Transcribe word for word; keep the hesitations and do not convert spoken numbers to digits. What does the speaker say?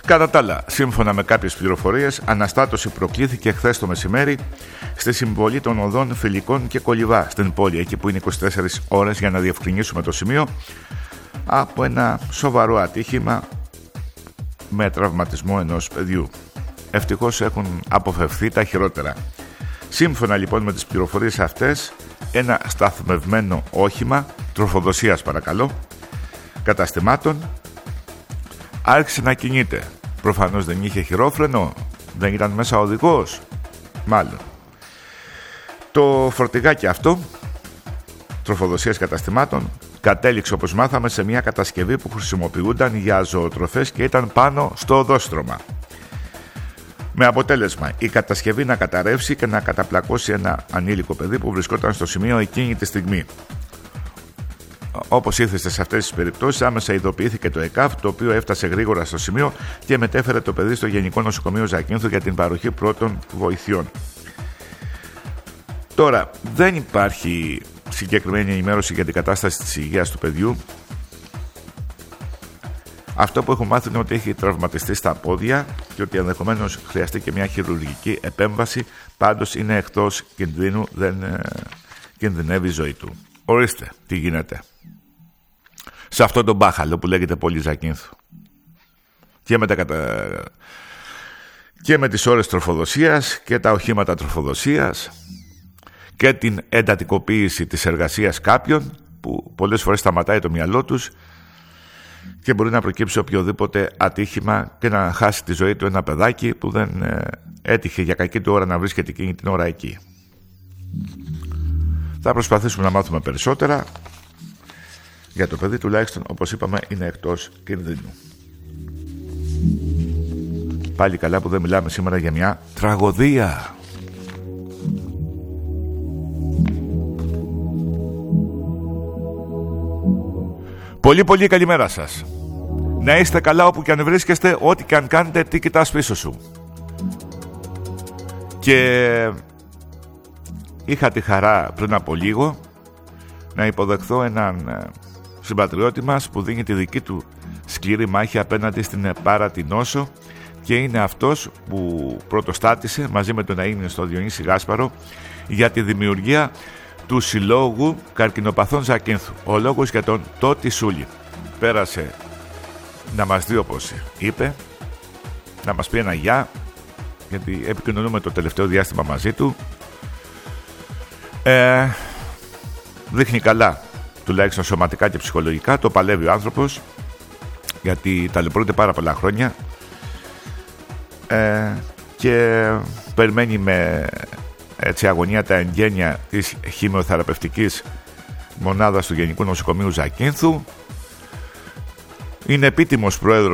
Κατά τα άλλα, σύμφωνα με κάποιες πληροφορίες, αναστάτωση προκλήθηκε χθες το μεσημέρι στη συμβολή των οδών Φιλικών και Κολυβά στην πόλη, εκεί που είναι είκοσι τέσσερις ώρες για να διευκρινίσουμε το σημείο, από ένα σοβαρό ατύχημα με τραυματισμό ενός παιδιού. Ευτυχώς έχουν αποφευθεί τα χειρότερα. Σύμφωνα λοιπόν με τις πληροφορίες αυτές, ένα σταθμευμένο όχημα τροφοδοσίας, παρακαλώ, καταστημάτων άρχισε να κινείται. Προφανώς δεν είχε χειρόφρενο, δεν ήταν μέσα οδηγός, μάλλον. Το φορτηγάκι αυτό τροφοδοσίας καταστημάτων κατέληξε, όπως μάθαμε, σε μια κατασκευή που χρησιμοποιούνταν για ζωοτροφές και ήταν πάνω στο οδόστρωμα. Με αποτέλεσμα η κατασκευή να καταρρεύσει και να καταπλακώσει ένα ανήλικο παιδί που βρισκόταν στο σημείο εκείνη τη στιγμή. Όπως ήθεστε σε αυτές τις περιπτώσεις, άμεσα ειδοποιήθηκε το ΕΚΑΒ, το οποίο έφτασε γρήγορα στο σημείο και μετέφερε το παιδί στο Γενικό Νοσοκομείο Ζακίνθου για την παροχή πρώτων βοηθειών. Τώρα, δεν υπάρχει συγκεκριμένη ενημέρωση για την κατάσταση της υγείας του παιδιού. Αυτό που έχουμε μάθει είναι ότι έχει τραυματιστεί στα πόδια και ότι ενδεχομένως χρειαστεί και μια χειρουργική επέμβαση. Πάντως είναι εκτός κινδύνου, δεν ε, κινδυνεύει η ζωή του. Ορίστε τι γίνεται σε αυτόν τον μπάχαλο που λέγεται πόλη Ζακίνθου. Και με, τα κατα... και με τις ώρες τροφοδοσίας και τα οχήματα τροφοδοσίας και την εντατικοποίηση της εργασίας κάποιων που πολλές φορές σταματάει το μυαλό τους και μπορεί να προκύψει οποιοδήποτε ατύχημα και να χάσει τη ζωή του ένα παιδάκι που δεν ε, έτυχε για κακή του ώρα να βρίσκεται εκείνη την ώρα εκεί. Θα προσπαθήσουμε να μάθουμε περισσότερα για το παιδί, τουλάχιστον όπως είπαμε είναι εκτός κινδύνου. Πάλι καλά που δεν μιλάμε σήμερα για μια τραγωδία. Πολύ πολύ καλημέρα σας. Να είστε καλά όπου και αν βρίσκεστε, ό,τι και αν κάνετε, τι κοιτάς πίσω σου. Και είχα τη χαρά πριν από λίγο να υποδεχθώ έναν συμπατριώτη μας που δίνει τη δική του σκληρή μάχη απέναντι στην πάρατη νόσο και είναι αυτός που πρωτοστάτησε μαζί με τον αείμνηστο Διονύση Γάσπαρο για τη δημιουργία του Συλλόγου Καρκινοπαθών Ζακίνθου. Ο λόγος για τον Τότι Σούλη. Πέρασε να μας δει, όπως είπε, να μας πει ένα γεια, γιατί επικοινωνούμε το τελευταίο διάστημα μαζί του. Ε, δείχνει καλά, τουλάχιστον σωματικά και ψυχολογικά, το παλεύει ο άνθρωπος, γιατί ταλαιπωρείται πάρα πολλά χρόνια ε, και περιμένει με έτσι αγωνία τα εγγένεια της χημειοθεραπευτικής μονάδας του Γενικού Νοσοκομείου Ζακίνθου. Είναι επίτιμος πρόεδρος